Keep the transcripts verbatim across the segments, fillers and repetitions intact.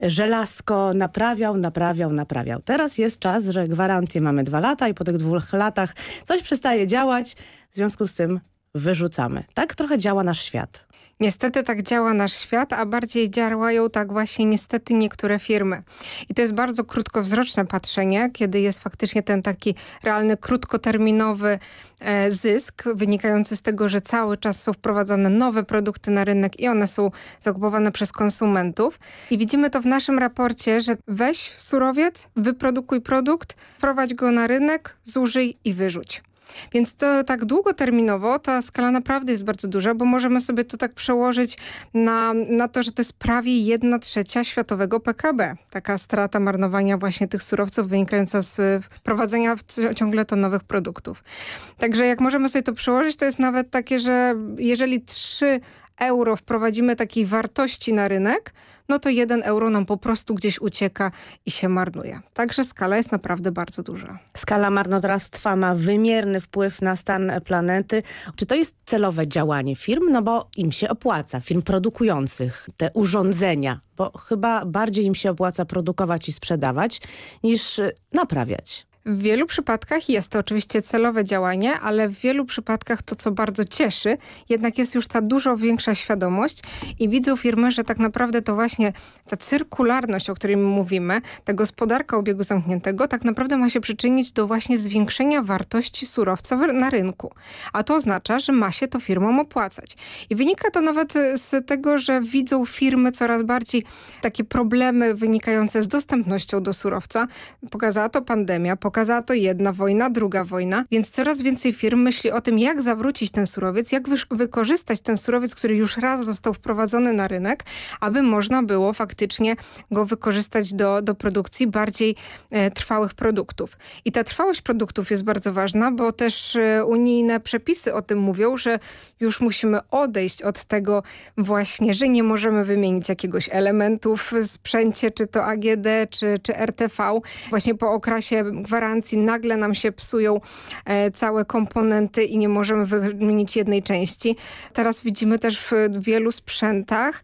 żelazko naprawiał, naprawiał, naprawiał. Teraz jest czas, że gwarancję mamy dwa lata i po tych dwóch latach coś przestaje działać, w związku z tym wyrzucamy. Tak trochę działa nasz świat. Niestety tak działa nasz świat, a bardziej działają tak właśnie niestety niektóre firmy. I to jest bardzo krótkowzroczne patrzenie, kiedy jest faktycznie ten taki realny, krótkoterminowy e, zysk wynikający z tego, że cały czas są wprowadzane nowe produkty na rynek i one są zakupowane przez konsumentów. I widzimy to w naszym raporcie, że weź surowiec, wyprodukuj produkt, wprowadź go na rynek, zużyj i wyrzuć. Więc to tak długoterminowo ta skala naprawdę jest bardzo duża, bo możemy sobie to tak przełożyć na, na to, że to jest prawie jedna trzecia światowego P K B. Taka strata marnowania właśnie tych surowców wynikająca z wprowadzenia ciągle to nowych produktów. Także jak możemy sobie to przełożyć, to jest nawet takie, że jeżeli trzy euro wprowadzimy takiej wartości na rynek, no to jeden euro nam po prostu gdzieś ucieka i się marnuje. Także skala jest naprawdę bardzo duża. Skala marnotrawstwa ma wymierny wpływ na stan planety. Czy to jest celowe działanie firm? No bo im się opłaca, firm produkujących te urządzenia, bo chyba bardziej im się opłaca produkować i sprzedawać niż naprawiać. W wielu przypadkach jest to oczywiście celowe działanie, ale w wielu przypadkach to, co bardzo cieszy, jednak jest już ta dużo większa świadomość i widzą firmy, że tak naprawdę to właśnie ta cyrkularność, o której my mówimy, ta gospodarka obiegu zamkniętego tak naprawdę ma się przyczynić do właśnie zwiększenia wartości surowca na rynku. A to oznacza, że ma się to firmom opłacać. I wynika to nawet z tego, że widzą firmy coraz bardziej takie problemy wynikające z dostępnością do surowca. Pokazała to pandemia, Pokazała to jedna wojna, druga wojna, więc coraz więcej firm myśli o tym, jak zawrócić ten surowiec, jak wy- wykorzystać ten surowiec, który już raz został wprowadzony na rynek, aby można było faktycznie go wykorzystać do, do produkcji bardziej e, trwałych produktów. I ta trwałość produktów jest bardzo ważna, bo też e, unijne przepisy o tym mówią, że już musimy odejść od tego właśnie, że nie możemy wymienić jakiegoś elementu w sprzęcie, czy to A G D, czy, czy R T V. Właśnie po okresie gwarancji nagle nam się psują e, całe komponenty i nie możemy wymienić jednej części. Teraz widzimy też w wielu sprzętach,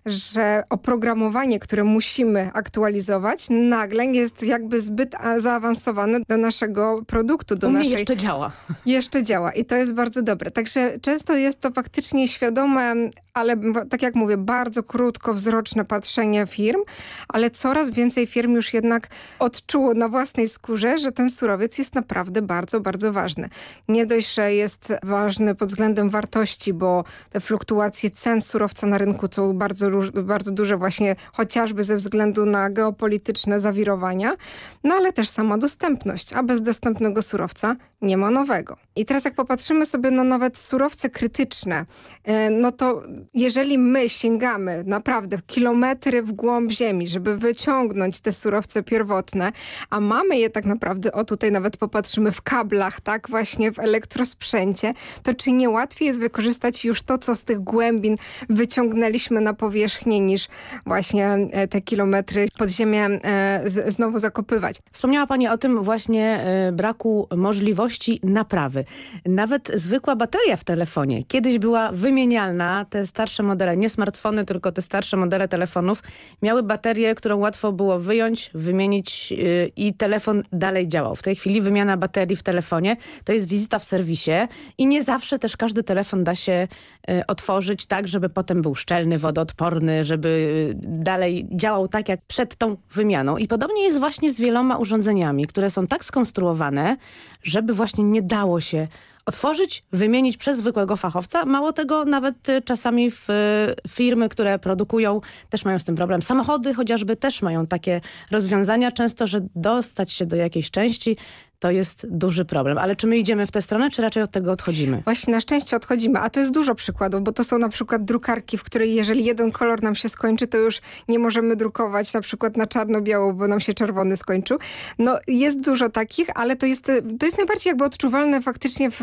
że oprogramowanie, które musimy aktualizować, nagle jest jakby zbyt zaawansowane do naszego produktu. Do U mnie naszej... jeszcze działa. Jeszcze działa i to jest bardzo dobre. Także często jest to faktycznie świadome, ale tak jak mówię, bardzo krótkowzroczne patrzenie firm, ale coraz więcej firm już jednak odczuło na własnej skórze, że ten surowiec jest naprawdę bardzo, bardzo ważny. Nie dość, że jest ważny pod względem wartości, bo te fluktuacje cen surowca na rynku są bardzo bardzo duże właśnie chociażby ze względu na geopolityczne zawirowania, no ale też sama dostępność, a bez dostępnego surowca nie ma nowego. I teraz jak popatrzymy sobie na nawet surowce krytyczne, no to jeżeli my sięgamy naprawdę kilometry w głąb ziemi, żeby wyciągnąć te surowce pierwotne, a mamy je tak naprawdę, o tutaj nawet popatrzymy w kablach, tak właśnie w elektrosprzęcie, to czy nie łatwiej jest wykorzystać już to, co z tych głębin wyciągnęliśmy na powierzchnię, niż właśnie te kilometry pod ziemię z, znowu zakopywać. Wspomniała Pani o tym właśnie braku możliwości naprawy. Nawet zwykła bateria w telefonie kiedyś była wymienialna. Te starsze modele, nie smartfony, tylko te starsze modele telefonów miały baterię, którą łatwo było wyjąć, wymienić yy, i telefon dalej działał. W tej chwili wymiana baterii w telefonie to jest wizyta w serwisie i nie zawsze też każdy telefon da się yy, otworzyć tak, żeby potem był szczelny, wodoodporny, żeby dalej działał tak jak przed tą wymianą. I podobnie jest właśnie z wieloma urządzeniami, które są tak skonstruowane, żeby właśnie nie dało się otworzyć, wymienić przez zwykłego fachowca. Mało tego, nawet czasami w, firmy, które produkują, też mają z tym problem. Samochody chociażby też mają takie rozwiązania często, że dostać się do jakiejś części to jest duży problem. Ale czy my idziemy w tę stronę, czy raczej od tego odchodzimy? Właśnie na szczęście odchodzimy, a to jest dużo przykładów, bo to są na przykład drukarki, w której jeżeli jeden kolor nam się skończy, to już nie możemy drukować na przykład na czarno-biało, bo nam się czerwony skończył. No jest dużo takich, ale to jest, to jest najbardziej jakby odczuwalne faktycznie w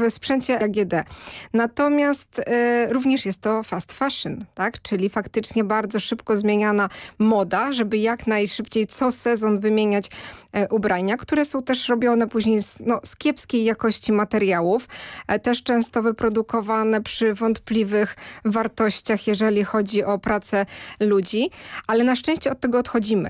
sprzęcie A G D. Natomiast y, również jest to fast fashion, tak? Czyli faktycznie bardzo szybko zmieniana moda, żeby jak najszybciej co sezon wymieniać e, ubrania, które są też robione później z, no, z kiepskiej jakości materiałów, e, też często wyprodukowane przy wątpliwych wartościach, jeżeli chodzi o pracę ludzi, ale na szczęście od tego odchodzimy.